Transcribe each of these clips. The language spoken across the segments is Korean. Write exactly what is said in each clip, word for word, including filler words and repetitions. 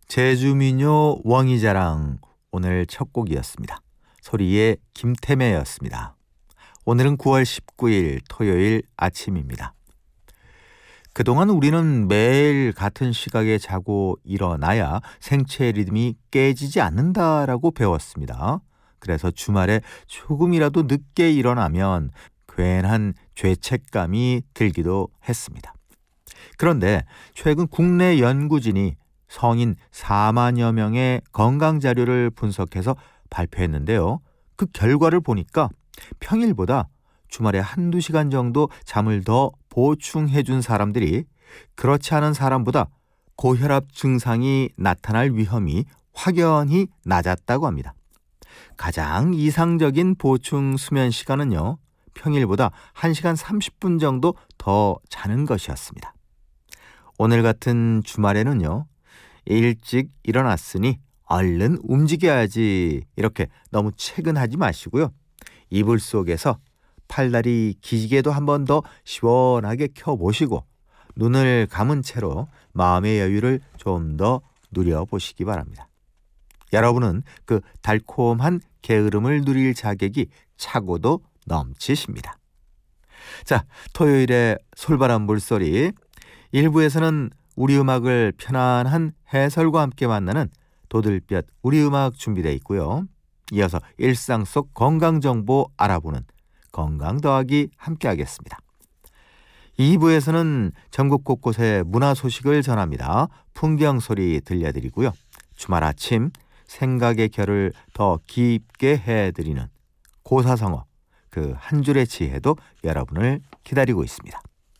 제주민요 원희자랑 오늘 첫 곡이었습니다. 소리의 김태매였습니다. 오늘은 구월 십구일 토요일 아침입니다. 그동안 우리는 매일 같은 시각에 자고 일어나야 생체 리듬이 깨지지 않는다라고 배웠습니다. 그래서 주말에 조금이라도 늦게 일어나면 괜한 죄책감이 들기도 했습니다. 그런데 최근 국내 연구진이 성인 사만여 명의 건강 자료를 분석해서 발표했는데요. 그 결과를 보니까 평일보다 주말에 한두 시간 정도 잠을 더 보충해 준 사람들이 그렇지 않은 사람보다 고혈압 증상이 나타날 위험이 확연히 낮았다고 합니다. 가장 이상적인 보충 수면 시간은요, 평일보다 한 시간 삼십 분 정도 더 자는 것이었습니다. 오늘 같은 주말에는요, 일찍 일어났으니 얼른 움직여야지 이렇게 너무 채근하지 마시고요. 이불 속에서 팔다리 기지개도 한 번 더 시원하게 켜보시고 눈을 감은 채로 마음의 여유를 좀 더 누려보시기 바랍니다. 여러분은 그 달콤한 게으름을 누릴 자격이 차고도 넘치십니다. 자, 토요일의 솔바람 물소리. 일 부에서는 우리 음악을 편안한 해설과 함께 만나는 도들볕 우리 음악 준비되어 있고요. 이어서 일상 속 건강정보 알아보는 건강 더하기 함께 하겠습니다. 이 부에서는 전국 곳곳의 문화 소식을 전합니다. 풍경 소리 들려드리고요. 주말 아침 생각의 결을 더 깊게 해드리는 고사성어, 그 한 줄의 지혜도 여러분을 기다리고 있습니다.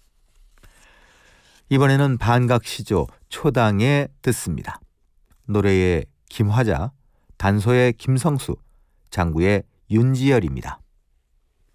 이번에는 반각시조 초당에 듣습니다. 노래의 김화자, 단소의 김성수, 장구의 윤지열입니다.